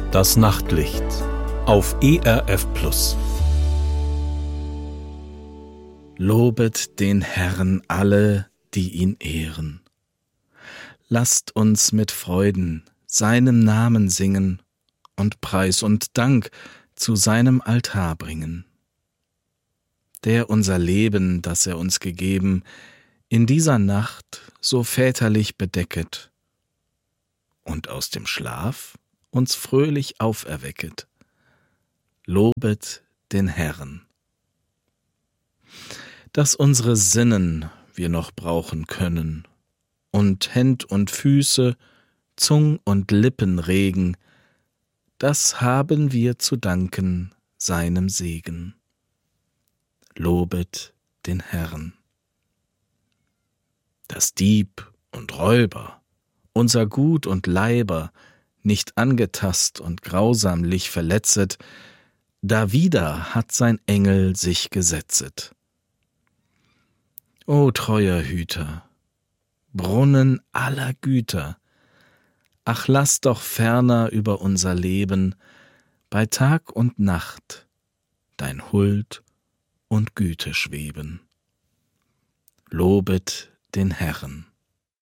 Das Nachtlicht auf ERF Plus. Lobet den Herrn alle, die ihn ehren. Lasst uns mit Freuden seinem Namen singen und Preis und Dank zu seinem Altar bringen. Der unser Leben, das er uns gegeben, in dieser Nacht so väterlich bedecket und aus dem Schlaf uns fröhlich auferwecket. Lobet den Herrn. Dass unsere Sinnen wir noch brauchen können und Händ und Füße, Zung und Lippen regen, das haben wir zu danken seinem Segen. Lobet den Herrn. Dass Dieb und Räuber unser Gut und Leiber nicht angetast und grausamlich verletzet, dawider hat sein Engel sich gesetzet. O treuer Hüter, Brunnen aller Güter, ach lass doch ferner über unser Leben bei Tag und Nacht dein Huld und Güte schweben. Lobet den Herrn.